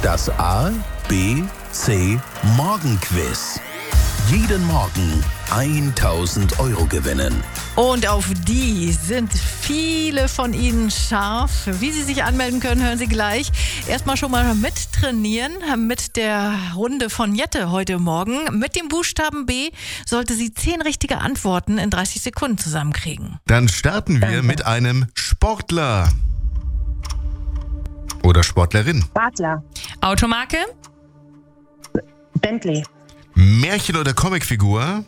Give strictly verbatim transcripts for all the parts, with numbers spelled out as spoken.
Das A, B, C Morgenquiz. Jeden Morgen tausend Euro gewinnen. Und auf die sind viele von Ihnen scharf. Wie Sie sich anmelden können, hören Sie gleich. Erstmal schon mal mittrainieren mit der Runde von Jette heute Morgen. Mit dem Buchstaben B sollte sie zehn richtige Antworten in dreißig Sekunden zusammenkriegen. Dann starten wir Danke. mit einem Sportler. Oder Sportlerin. Basler. Automarke? Bentley. Märchen- oder Comicfigur.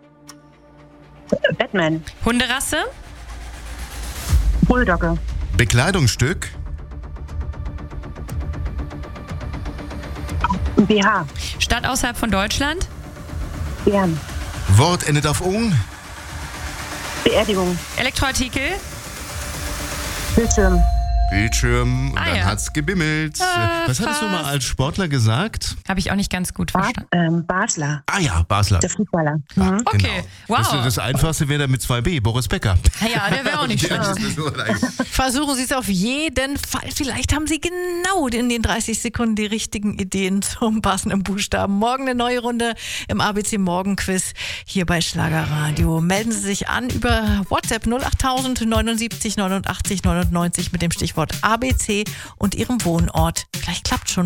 Batman. Hunderasse? Bulldogge. Bekleidungsstück. B H. Stadt außerhalb von Deutschland? Bern. Wort endet auf ung. Beerdigung. Elektroartikel? Bildschirm. Bildschirm. Und Ah, dann ja. hat's gebimmelt. Ah, Was hattest du mal fast. als Sportler gesagt? Habe ich auch nicht ganz gut Bas verstanden. ähm, Basler. Ah ja, Basler. Der Fußballer. Ja, Mhm. Okay, genau. wow. Das, das Einfachste wäre dann mit zwei B, Boris Becker. Ja, der wäre auch nicht Ja, schlecht. das ist so leicht. Versuchen Sie es auf jeden Fall. Vielleicht haben Sie genau in den dreißig Sekunden die richtigen Ideen zum passenden Buchstaben. Morgen eine neue Runde im A B C Morgenquiz hier bei Schlagerradio. Melden Sie sich an über WhatsApp null acht tausend neunundsiebzig neunundachtzig neunundneunzig mit dem Stichwort A B C und Ihrem Wohnort. Vielleicht klappt schon.